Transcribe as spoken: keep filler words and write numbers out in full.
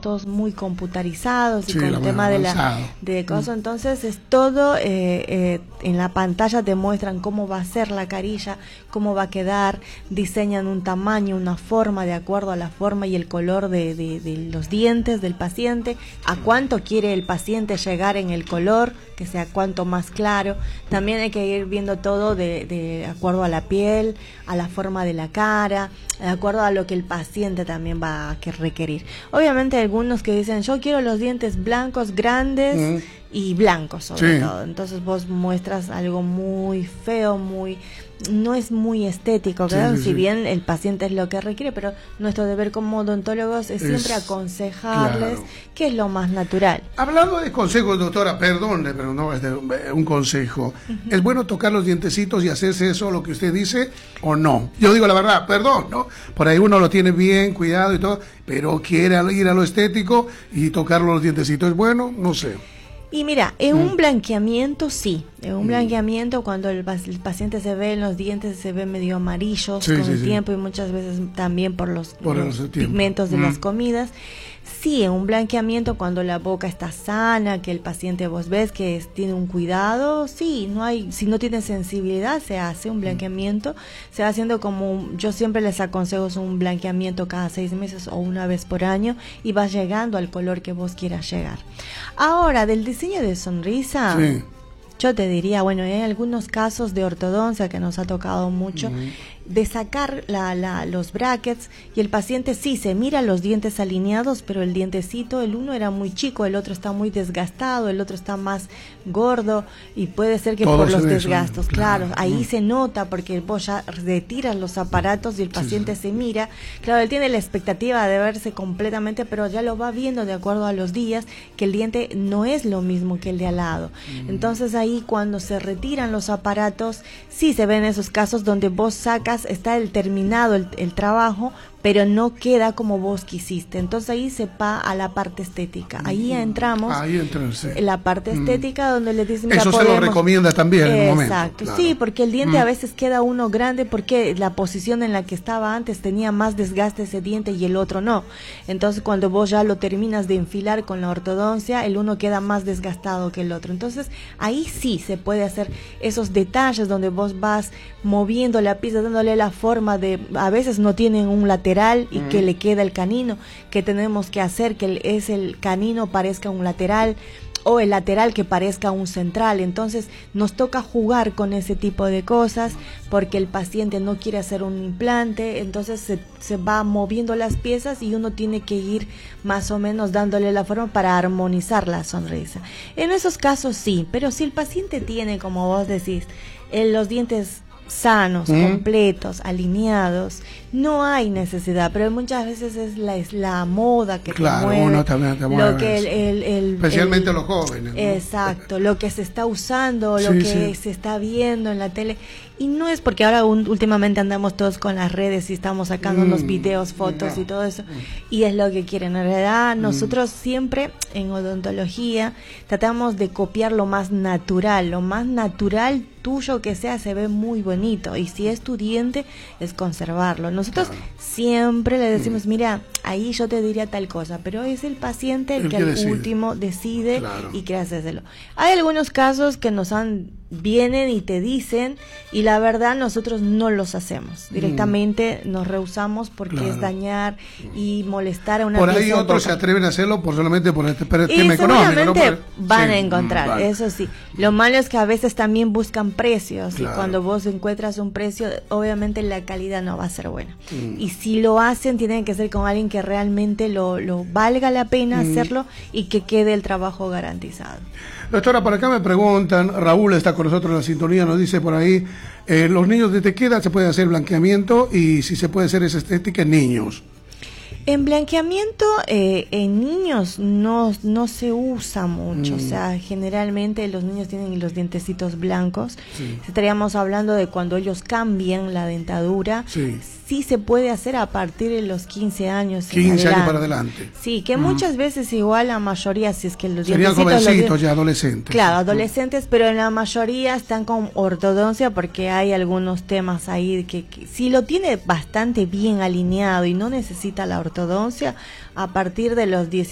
todos muy computarizados y Sí, con el la- tema de la avanzado. de cosas, Mm. entonces es todo eh, eh, en la pantalla te muestran cómo va a ser la carilla, cómo va a quedar, diseñan un tamaño, una forma de acuerdo a la forma y el color de, de, de los dientes del paciente, a cuánto quiere el paciente llegar en el color, que sea cuanto más claro. También hay que ir viendo todo de, de acuerdo a la piel, a la forma de la cara, de acuerdo a lo que el paciente también va a que requerir. Obviamente hay algunos que dicen, yo quiero los dientes blancos, grandes Mm. y blancos sobre Sí. todo. Entonces vos muestras algo muy feo, muy no es muy estético, Sí, ¿verdad? sí, Si sí. bien el paciente es lo que requiere, pero nuestro deber como odontólogos es, Es- siempre aconsejarles claro. qué es lo más natural. Hablando de consejos, doctora, perdón, pero no es de- un consejo. ¿Es bueno tocar los dientecitos y hacerse eso, lo que usted dice, o no? Yo digo la verdad, perdón, ¿no? Por ahí uno lo tiene bien, cuidado y todo, pero quiere ir a lo estético y tocar los dientecitos. ¿Es bueno? No sé. Y mira, en Mm. un blanqueamiento sí, en un blanqueamiento cuando el, pac- el paciente se ve en los dientes, se ve medio amarillos Sí, con sí, el sí. tiempo y muchas veces también por los, Por los el tiempo. pigmentos de Mm. las comidas. Sí, en un blanqueamiento cuando la boca está sana, que el paciente vos ves que es- tiene un cuidado, sí, no hay, si no tiene sensibilidad se hace un blanqueamiento, se va haciendo como, un- yo siempre les aconsejo es un blanqueamiento cada seis meses o una vez por año y vas llegando al color que vos quieras llegar. Ahora, del diseño de sonrisa, Sí. yo te diría, bueno, hay algunos casos de ortodoncia que nos ha tocado mucho, de sacar la, la, los brackets y el paciente sí se mira los dientes alineados, pero el dientecito, el uno era muy chico, el otro está muy desgastado, el otro está más gordo y puede ser que Todo por se los ve eso, desgastos, claro, claro. ahí Mm. se nota porque vos ya retiras los aparatos y el paciente sí. se mira, claro, él tiene la expectativa de verse completamente, pero ya lo va viendo de acuerdo a los días que el diente no es lo mismo que el de al lado. Entonces ahí cuando se retiran los aparatos, sí se ven esos casos donde vos sacas, está el terminado el, el trabajo, pero no queda como vos quisiste. Entonces ahí se va a la parte estética. Ahí entramos Ahí entra, sí. en la parte Mm. estética donde le dicen, mira, Eso se lo podemos- recomienda también en el momento. Exacto, claro. sí, porque el diente Mm. a veces queda uno grande porque la posición en la que estaba antes tenía más desgaste ese diente y el otro no. Entonces cuando vos ya lo terminas de enfilar con la ortodoncia, el uno queda más desgastado que el otro. Entonces ahí sí se puede hacer esos detalles donde vos vas moviendo la pieza, dándole la forma de, a veces no tienen un lateral y Mm. que le queda el canino, que tenemos que hacer que el, es el canino parezca un lateral o el lateral que parezca un central. Entonces nos toca jugar con ese tipo de cosas porque el paciente no quiere hacer un implante, entonces se, se va moviendo las piezas y uno tiene que ir más o menos dándole la forma para armonizar la sonrisa. En esos casos sí, pero si el paciente tiene, como vos decís, eh, los dientes sanos, ¿Mm? completos, alineados, no hay necesidad, pero muchas veces es la, es la moda que Claro, te mueve, uno también te mueve lo que el, eso. el, el- Especialmente el- los jóvenes, ¿no? Exacto, lo que se está usando, lo Sí, que sí. se está viendo en la tele, y no es porque ahora un- últimamente andamos todos con las redes y estamos sacando Mm, los videos, fotos no. y todo eso, y es lo que quieren. En realidad nosotros siempre en odontología tratamos de copiar lo más natural, lo más natural tuyo que sea, se ve muy bonito, y si es tu diente es conservarlo. Nosotros Claro. siempre le decimos, mira, ahí yo te diría tal cosa, pero es el paciente el, El que, que al decide. último decide Claro. y quiere hacérselo. Hay algunos casos que nos han vienen y te dicen, y la verdad nosotros no los hacemos, directamente nos rehusamos porque Claro. es dañar y molestar a una Por ahí pieza de otros se boca. atreven a hacerlo por solamente por el, por el Y tema económico, ¿no? seguramente Por- van sí, a encontrar, mm, vale. eso sí. Lo malo es que a veces también buscan precios, Claro. y cuando vos encuentras un precio, obviamente la calidad no va a ser buena. Mm. Y si lo hacen, tienen que ser con alguien que realmente lo, lo valga la pena Mm. hacerlo y que quede el trabajo garantizado. Doctora, por acá me preguntan, Raúl está con nosotros en la sintonía, nos dice por ahí, eh, los niños desde qué edad se puede hacer blanqueamiento y si se puede hacer esa estética en niños. En blanqueamiento eh, en niños no, no se usa mucho, Mm. o sea, generalmente los niños tienen los dientecitos blancos. Sí. Estaríamos hablando de cuando ellos cambian la dentadura. Sí. Sí se puede hacer a partir de los quince años. en quince años para adelante. Sí, que Mm. muchas veces igual la mayoría, si es que los Serían dientecitos... los jovencitos dien- ya, adolescentes. Claro, adolescentes, pero en la mayoría están con ortodoncia porque hay algunos temas ahí que, que si lo tiene bastante bien alineado y no necesita la ortodoncia, a partir de los